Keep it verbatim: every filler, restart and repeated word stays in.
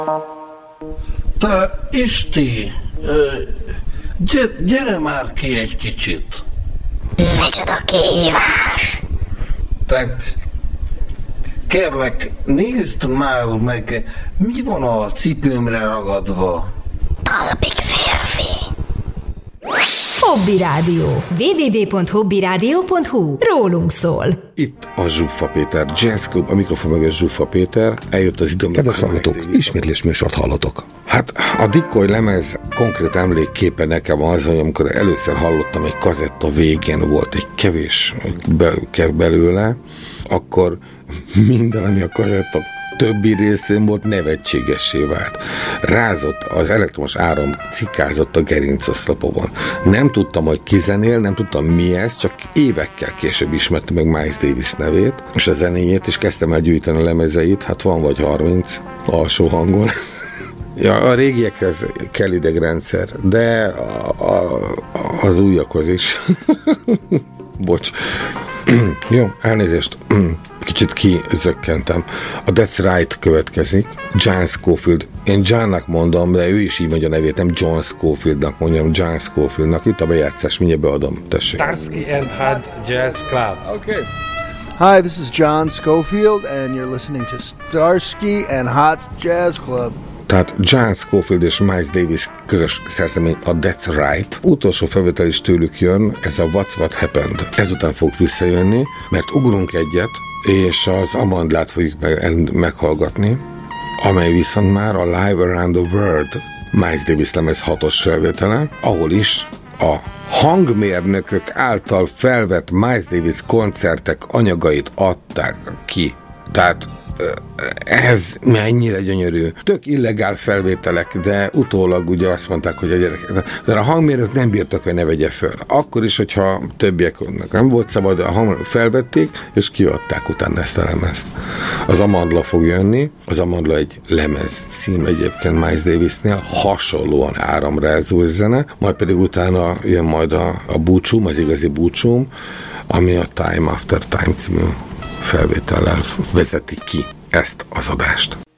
Te, Isti, gyere, gyere már ki egy kicsit. Micsoda kihívás? Te, kérlek, nézd már meg, mi van a cipőmre ragadva. Talpig férfi. Hobby Rádió. double-u double-u double-u pont hobby rádió pont hu. Rólunk szól. Itt a Zsuffa Péter Jazz Club, a mikrofon mögött Zsuffa Péter. Eljött az időm. Kedves hallgatók, ismétlés műsort hallotok. Hát a Dikoly lemez konkrét emlékképe nekem az, hogy amikor először hallottam, egy kazetta végén volt egy kevés be, belőle, akkor minden, ami a kazetta többi részén volt, nevetségessé vált. Rázott, az elektromos áram cikázott a gerincoszlopon. Nem tudtam, hogy ki zenél, nem tudtam mi ez, csak évekkel később ismertem meg Miles Davis nevét, és a zenéjét, és kezdtem el gyűjteni a lemezeit, hát van vagy harminc alsó hangon. Ja, a régiekhez kell idegrendszer, de a, a, az újakhoz is. Bocs. Jó, elnézést. Kicsit kizökkentem. A That's Right következik. John Scofield. Én Johnnak mondom, de ő is így mondja a nevét, nem John Scofieldnak mondjam, John Scofieldnak. Itt a bejátszás, mindjárt beadom. Tessék. Starsky and Hutch Jazz Club. Okay. Hi, this is John Scofield, and you're listening to Starsky and Hutch Jazz Club. Tehát John Scofield és Miles Davis közös szerzemény, a That's Right. Utolsó felvétel is tőlük jön, ez a What's What Happened. Ezután fog visszajönni, mert ugrunk egyet, és az Amandlát fogjuk meg, meghallgatni, amely viszont már a Live Around the World Miles Davis lemez hatos felvétele, ahol is a hangmérnökök által felvett Miles Davis koncertek anyagait adták ki. Tehát ez mennyire gyönyörű. Tök illegál felvételek, de utólag ugye azt mondták, hogy a gyerekek, de a hangmérnök nem bírtak, hogy ne vegye föl. Akkor is, hogyha többieknek nem volt szabad, a hangmérnök felvették, és kiadták utána ezt a lemezt. Az Amandla fog jönni, az Amandla egy lemez cím egyébként Miles Davisnél, hasonlóan áramrázó zene, majd pedig utána jön majd a, a búcsúm, az igazi búcsúm, ami a Time After Time című felvétellel vezeti ki ezt az adást.